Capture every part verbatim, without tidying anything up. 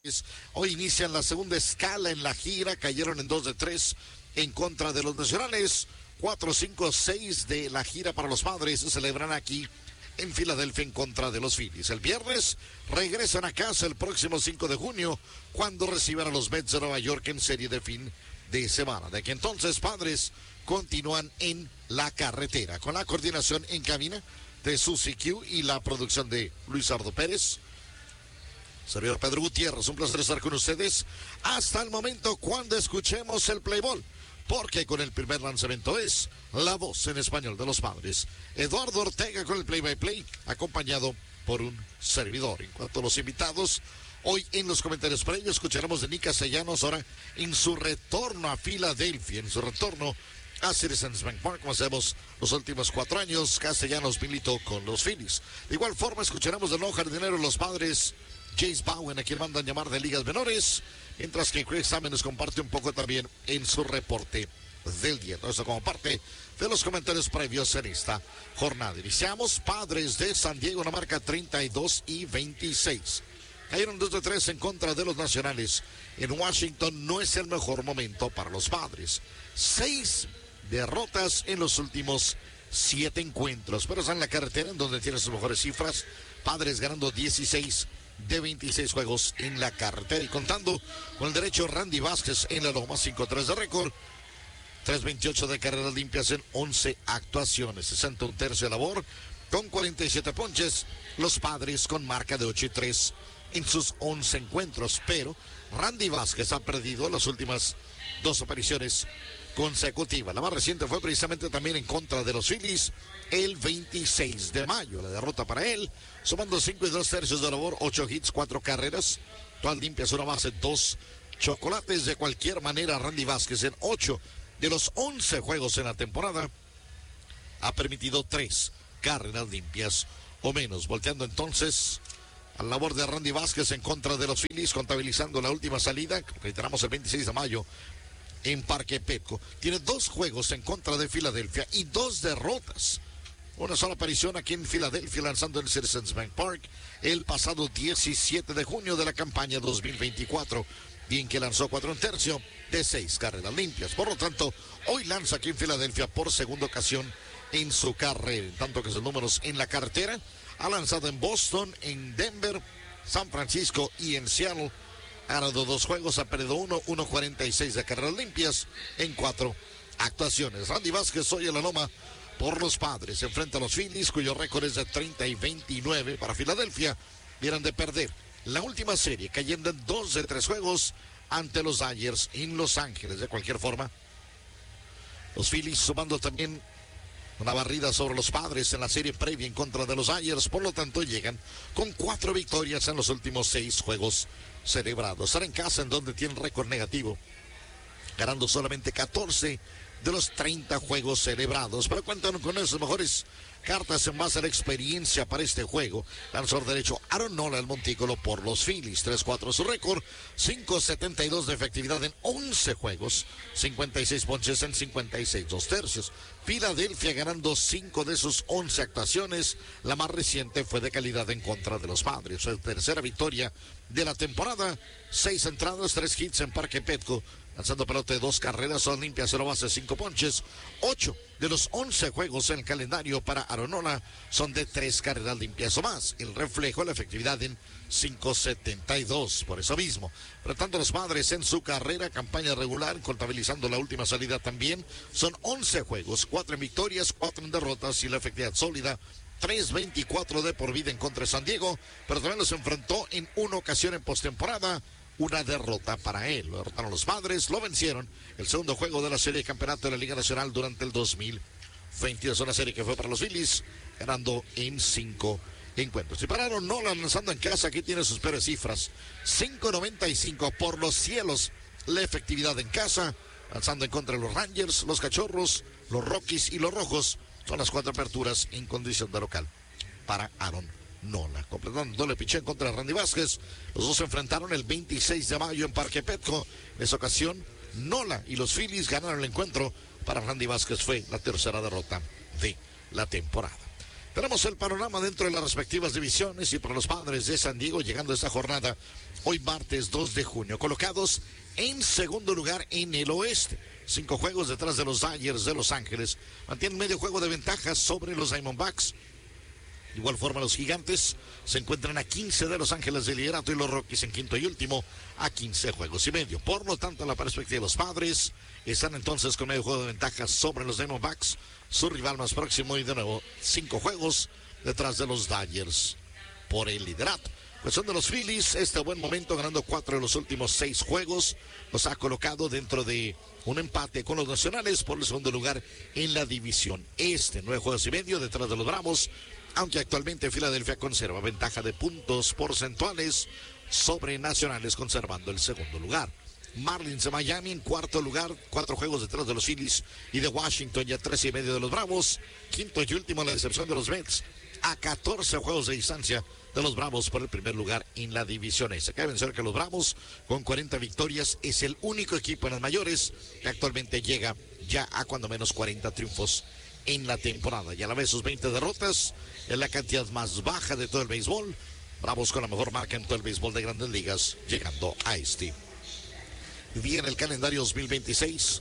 Hoy inician la segunda escala en la gira, cayeron en dos de tres en contra de los Nacionales. cuatro, cinco, seis de la gira para los Padres se celebran aquí en Filadelfia en contra de los Phillies. El viernes regresan a casa el próximo cinco de junio cuando reciban a los Mets de Nueva York en serie de fin de semana. De aquí entonces, Padres continúan en la carretera con la coordinación en cabina de Susie Q y la producción de Luis Ardo Pérez. Servidor Pedro Gutiérrez, un placer estar con ustedes hasta el momento cuando escuchemos el play ball, porque con el primer lanzamiento es la voz en español de los Padres, Eduardo Ortega, con el play by play, acompañado por un servidor. En cuanto a los invitados, hoy en los comentarios previos escucharemos de Nick Castellanos ahora en su retorno a Filadelfia, en su retorno a Citizens Bank Park, como hacemos los últimos cuatro años. Castellanos militó con los Phillies. De igual forma escucharemos del nuevo jardinero de los Padres, Jace Bowen, a quien mandan llamar de ligas menores, mientras que Craig Samen nos comparte un poco también en su reporte del día. Todo eso como parte de los comentarios previos en esta jornada. Iniciamos. Padres de San Diego, una marca treinta y dos y veintiséis. Cayeron dos de tres en contra de los Nacionales. En Washington no es el mejor momento para los Padres. Seis derrotas en los últimos siete encuentros, pero están en la carretera en donde tiene sus mejores cifras. Padres ganando dieciséis de veintiséis juegos en la carretera y contando con el derecho Randy Vázquez en la loma, cinco tres de récord, tres veintiocho de carreras limpias en once actuaciones, sesenta y un tercio de labor con cuarenta y siete ponches. Los Padres con marca de ocho y tres en sus once encuentros, pero Randy Vázquez ha perdido las últimas dos apariciones consecutivas. La más reciente fue precisamente también en contra de los Phillies el veintiséis de mayo. La derrota para él, sumando cinco y dos tercios de labor, ocho hits, cuatro carreras, todas limpias, una base, dos chocolates. De cualquier manera, Randy Vázquez en ocho de los once juegos en la temporada ha permitido tres carreras limpias o menos. Volteando entonces a la labor de Randy Vázquez en contra de los Phillies, contabilizando la última salida, que reiteramos el veintiséis de mayo en Parque Petco. Tiene dos juegos en contra de Filadelfia y dos derrotas. Una sola aparición aquí en Filadelfia lanzando en Citizens Bank Park el pasado diecisiete de junio de la campaña dos mil veinticuatro, bien que lanzó cuatro un tercio de seis carreras limpias. Por lo tanto, hoy lanza aquí en Filadelfia por segunda ocasión en su carrera, en tanto que sus números en la carretera. Ha lanzado en Boston, en Denver, San Francisco y en Seattle. Ha ganado dos juegos, ha perdido uno, uno cuarenta y seis de carreras limpias en cuatro actuaciones. Randy Vázquez hoy en la loma por los Padres. Se enfrenta a los Phillies, cuyo récord es de treinta y veintinueve. Para Filadelfia, vienen de perder la última serie, cayendo en dos de tres juegos ante los Dodgers en Los Ángeles. De cualquier forma, los Phillies sumando también una barrida sobre los Padres en la serie previa en contra de los Dodgers. Por lo tanto, llegan con cuatro victorias en los últimos seis juegos celebrados. Estar en casa, en donde tienen récord negativo, ganando solamente catorce de los treinta juegos celebrados. Pero cuentan con esas mejores cartas en base a la experiencia para este juego. Lanzador derecho Aaron Nola, el montículo por los Phillies, tres cuatro su récord, cinco setenta y dos de efectividad en once juegos, cincuenta y seis ponches en cincuenta y seis dos tercios. Filadelfia ganando cinco de sus once actuaciones. La más reciente fue de calidad en contra de los Padres. Su tercera victoria de la temporada, seis entradas, tres hits en Parque Petco, lanzando pelota de dos carreras, son limpias, cero bases, cinco ponches. Ocho de los once juegos en el calendario para Aaron Nola son de tres carreras limpias o más. El reflejo, la efectividad en cinco setenta y dos. Por eso mismo, tratando los Padres en su carrera, campaña regular, contabilizando la última salida también, son once juegos, cuatro en victorias, cuatro en derrotas y la efectividad sólida, tres veinticuatro de por vida en contra de San Diego, pero también los enfrentó en una ocasión en postemporada. Una derrota para él. Lo derrotaron los Padres, lo vencieron. El segundo juego de la serie de campeonato de la Liga Nacional durante el dos mil veintidós. Una serie que fue para los Phillies, ganando en cinco encuentros. Y pararon Nola lanzando en casa. Aquí tiene sus peores cifras. cinco noventa y cinco por los cielos. La efectividad en casa. Lanzando en contra de los Rangers, los Cachorros, los Rockies y los Rojos. Son las cuatro aperturas en condición de local para Aaron Nola. Completando doble picheo en contra de Randy Vázquez. Los dos se enfrentaron el veintiséis de mayo en Parque Petco. En esa ocasión, Nola y los Phillies ganaron el encuentro. Para Randy Vázquez fue la tercera derrota de la temporada. Tenemos el panorama dentro de las respectivas divisiones y para los Padres de San Diego llegando a esta jornada hoy martes dos de junio, colocados en segundo lugar en el oeste. Cinco juegos detrás de los Dodgers de Los Ángeles. Mantienen medio juego de ventaja sobre los Diamondbacks. De igual forma los Gigantes se encuentran a quince de Los Ángeles de liderato y los Rockies en quinto y último a quince juegos y medio. Por lo tanto, la perspectiva de los Padres están entonces con medio juego de ventaja sobre los Diamondbacks, su rival más próximo, y de nuevo cinco juegos detrás de los Dodgers por el liderato. Cuestión de los Phillies, este buen momento ganando cuatro de los últimos seis juegos, los ha colocado dentro de un empate con los Nacionales por el segundo lugar en la división este, nueve juegos y medio detrás de los Bravos, aunque actualmente Filadelfia conserva ventaja de puntos porcentuales sobre Nacionales, conservando el segundo lugar. Marlins de Miami en cuarto lugar, cuatro juegos detrás de los Phillies y de Washington, ya tres y medio de los Bravos. Quinto y último la decepción de los Mets, a catorce juegos de distancia de los Bravos por el primer lugar en la división esa. Cabe mencionar que los Bravos, con cuarenta victorias, es el único equipo en las mayores que actualmente llega ya a cuando menos cuarenta triunfos en la temporada, y a la vez sus veinte derrotas es la cantidad más baja de todo el béisbol. Bravos con la mejor marca en todo el béisbol de Grandes Ligas, llegando a este día en el calendario dos mil veintiséis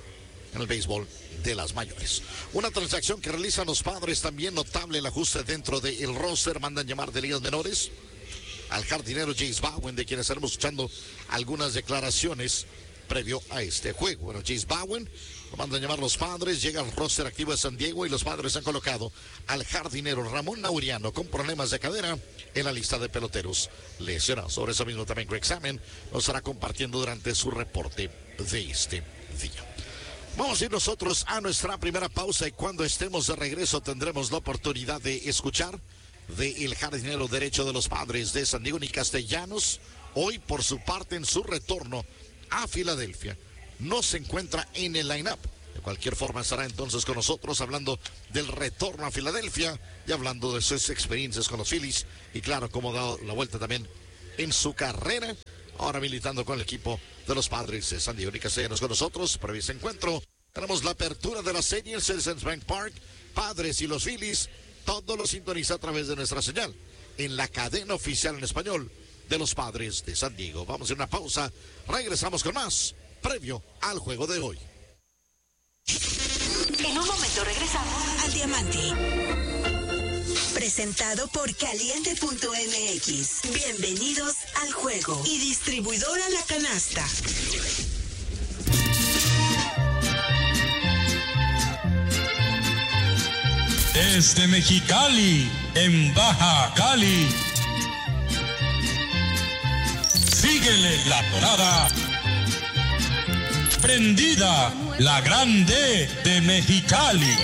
en el béisbol de las mayores. Una transacción que realizan los Padres, también notable el ajuste dentro del roster. Mandan llamar de ligas menores al jardinero Jace Bowen, de quien estaremos escuchando algunas declaraciones previo a este juego. Bueno, Jace Bowen lo mandan llamar los Padres, llega al roster activo de San Diego y los Padres han colocado al jardinero Ramón Laureano con problemas de cadera en la lista de peloteros lesionados. Sobre eso mismo también Greg Salmon nos estará compartiendo durante su reporte de este día. Vamos a ir nosotros a nuestra primera pausa y cuando estemos de regreso tendremos la oportunidad de escuchar del jardinero derecho de los Padres de San Diego, Nick Castellanos. Hoy, por su parte, en su retorno a Filadelfia, no se encuentra en el line-up. De cualquier forma estará entonces con nosotros hablando del retorno a Filadelfia y hablando de sus experiencias con los Phillies y claro, cómo ha dado la vuelta también en su carrera, ahora militando con el equipo de los Padres de San Diego. Nick Castellanos con nosotros para este encuentro. Tenemos la apertura de la serie en Citizens Bank Park. Padres y los Phillies, todo lo sintoniza a través de nuestra señal en la cadena oficial en español de los Padres de San Diego. Vamos a una pausa, regresamos con más previo al juego de hoy. En un momento regresamos al Diamante. Presentado por Caliente punto M X. Bienvenidos al juego. Y distribuidora La Canasta. Desde Mexicali, en Baja Cali. Síguele la tonada. Prendida, la grande de Mexicali.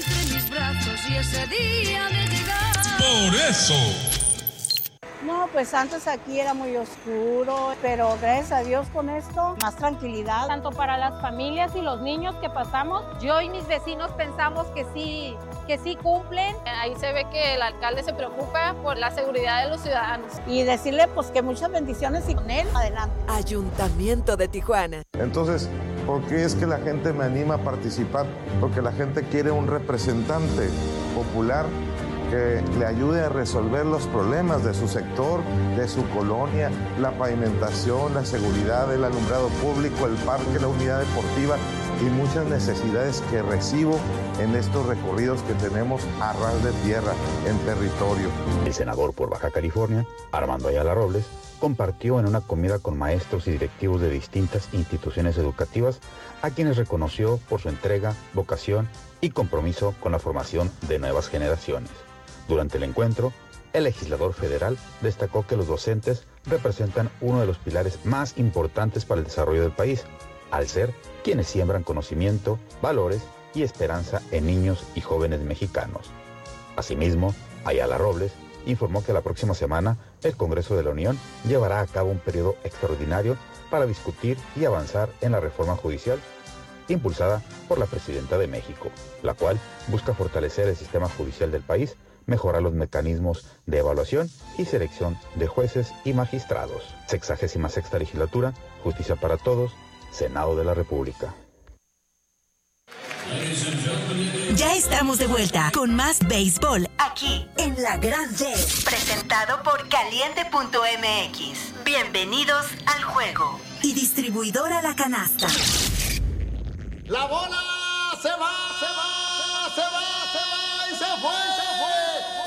Por eso. No, pues antes aquí era muy oscuro, pero gracias a Dios con esto, más tranquilidad. Tanto para las familias y los niños que pasamos, yo y mis vecinos pensamos que sí, que sí cumplen. Ahí se ve que el alcalde se preocupa por la seguridad de los ciudadanos. Y decirle pues que muchas bendiciones y con él, adelante. Ayuntamiento de Tijuana. Entonces, ¿por qué es que la gente me anima a participar? Porque la gente quiere un representante popular que le ayude a resolver los problemas de su sector, de su colonia, la pavimentación, la seguridad, el alumbrado público, el parque, la unidad deportiva y muchas necesidades que recibo en estos recorridos que tenemos a ras de tierra, en territorio. El senador por Baja California, Armando Ayala Robles, compartió en una comida con maestros y directivos de distintas instituciones educativas a quienes reconoció por su entrega, vocación y compromiso con la formación de nuevas generaciones. Durante el encuentro, el legislador federal destacó que los docentes representan uno de los pilares más importantes para el desarrollo del país, al ser quienes siembran conocimiento, valores y esperanza en niños y jóvenes mexicanos. Asimismo, Ayala Robles informó que la próxima semana el Congreso de la Unión llevará a cabo un periodo extraordinario para discutir y avanzar en la reforma judicial impulsada por la Presidenta de México, la cual busca fortalecer el sistema judicial del país, mejorar los mecanismos de evaluación y selección de jueces y magistrados. Sexagésima sexta legislatura, Justicia para Todos, Senado de la República. Ya estamos de vuelta con más béisbol aquí en La Grande. Presentado por Caliente punto M X. Bienvenidos al juego. Y distribuidora La Canasta. La bola se va, se va, se va, se va y se fue.